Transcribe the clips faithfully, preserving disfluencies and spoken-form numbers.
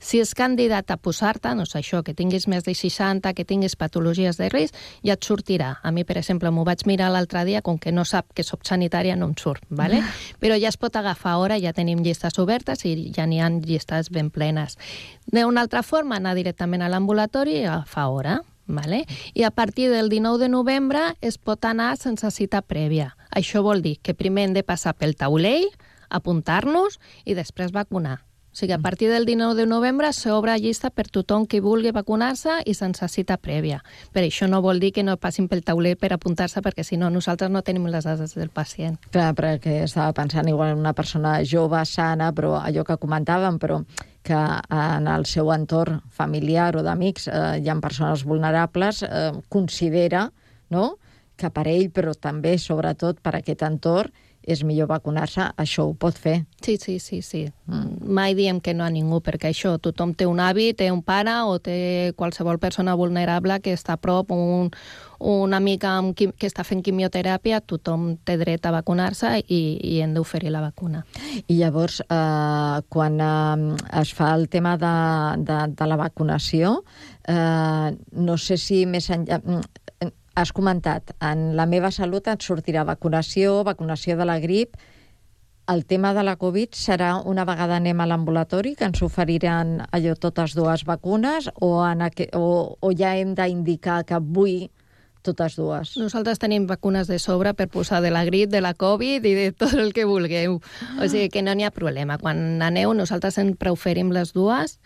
Si és candidat a posar-te, no sé això, que tinguis més de seixanta, que tinguis patologies de risc, ja et sortirà. A mi, per exemple, m'ho vaig mirar l'altre dia, com que no sap que soc sanitària, no em surt, ¿vale? Però ja es pot agafar hora, ja tenim llistes obertes i ja n'hi ha llistes ben plenes. D'una altra forma, anar directament a l'ambulatori i agafar hora. Vale? I a partir del dinou de novembre es pot anar sense cita prèvia. Això vol dir que primer hem de passar pel taulell, apuntar-nos i després vacunar. O sigui, a partir del dinou de novembre s'obre llista per tothom que vulgui vacunar-se i sense cita prèvia. Per això no vol dir que no passin pel taulell per apuntar-se, perquè si no nosaltres no tenim les dades del pacient. Clar, perquè estava pensant igual en una persona jove, sana, però allò que comentàvem, però que en el seu entorn familiar o d'amics eh, hi ha persones vulnerables, eh, considera, no?, que per ell, però també, sobretot, per aquest entorn, és millor vacunar-se, això ho pot fer. Sí, sí, sí, sí. Mm. Mai diem que no a ningú, perquè això, tothom té un avi, té un pare o té qualsevol persona vulnerable que està a prop, un, una mica amb, que està fent quimioteràpia, tothom té dret a vacunar-se i, i hem d'oferir la vacuna. I llavors, eh, quan eh, es fa el tema de, de, de la vacunació, eh, no sé si més enllà... Has comentat, en la meva salut et sortirà vacunació, vacunació de la grip. El tema de la Covid serà una vegada anem a l'ambulatori, que ens oferiran allò totes dues vacunes, o, en aqu... o, o ja hem d'indicar que vull totes dues? Nosaltres tenim vacunes de sobre per posar de la grip, de la Covid i de tot el que vulgueu. O sigui que no n'hi ha problema. Quan aneu, nosaltres sempre oferim les dues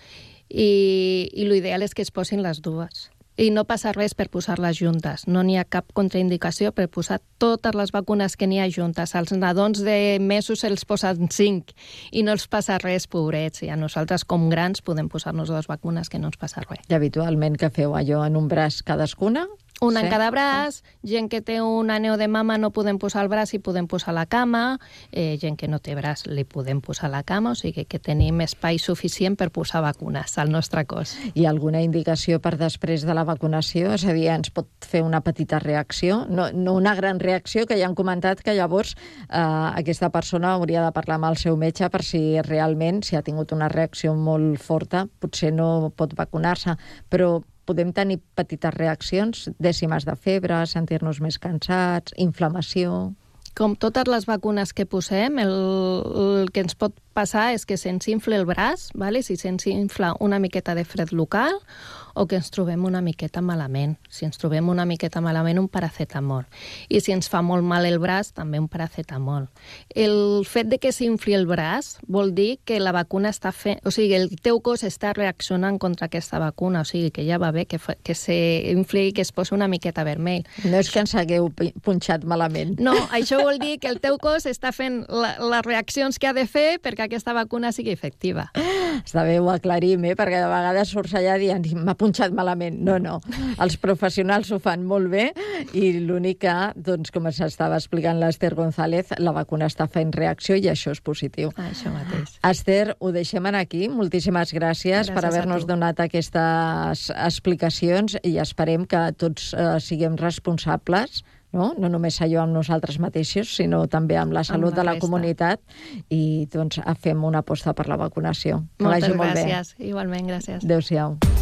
i, i l'ideal és que es posin les dues. I no passa res per posar-les juntes. No n'hi ha cap contraindicació per posar totes les vacunes que n'hi ha juntes. Als nadons de mesos se'ls posen cinc i no els passa res, pobrets. I a nosaltres, com grans, podem posar-nos dues vacunes que no ens passa res. I habitualment que feu allò en un braç cadascuna? Una sí. en cada braç, gent que té un aneu de mama no podem posar el braç i podem posar la cama, eh, gent que no té braç li podem posar la cama, o sigui que tenim espai suficient per posar vacunes al nostre cos. I alguna indicació per després de la vacunació? És a dir, ens pot fer una petita reacció? No, no una gran reacció, que ja han comentat que llavors eh, aquesta persona hauria de parlar amb el seu metge per si realment, si ha tingut una reacció molt forta, potser no pot vacunar-se, però podem tenir petites reaccions, dècimes de febre, sentir-nos més cansats, inflamació... Com totes les vacunes que posem, el, el que ens pot passar és que se'ns infla el braç, vale? Si se'ns infla una miqueta de fred local o que ens trobem una miqueta malament. Si ens trobem una miqueta malament, un paracetamol. I si ens fa molt mal el braç, també un paracetamol. El fet de que s'infli el braç vol dir que la vacuna està fent... O sigui, el teu cos està reaccionant contra aquesta vacuna, o sigui, que ja va bé que, fa, que s'infli i que es posi una miqueta vermell. No és que ens hagueu punxat malament. No, això vol dir que el teu cos està fent la, les reaccions que ha de fer perquè aquesta vacuna sigui efectiva. Està bé, ho aclarim, eh? Perquè de vegades surts allà dient m'ha punxat malament. No, no. Els professionals ho fan molt bé i l'únic que, doncs, com s'estava explicant l'Ester González, la vacuna està fent reacció i això és positiu. Ah, això mateix. Esther, ho deixem aquí. Moltíssimes gràcies, gràcies per haver-nos donat aquestes explicacions i esperem que tots eh, siguem responsables, no? No només allò amb nosaltres mateixos, sinó també amb la salut amb la de la resta. Comunitat i doncs fem una aposta per la vacunació. Que Moltes vagi molt gràcies. Bé. Igualment, gràcies. Adéu-siau.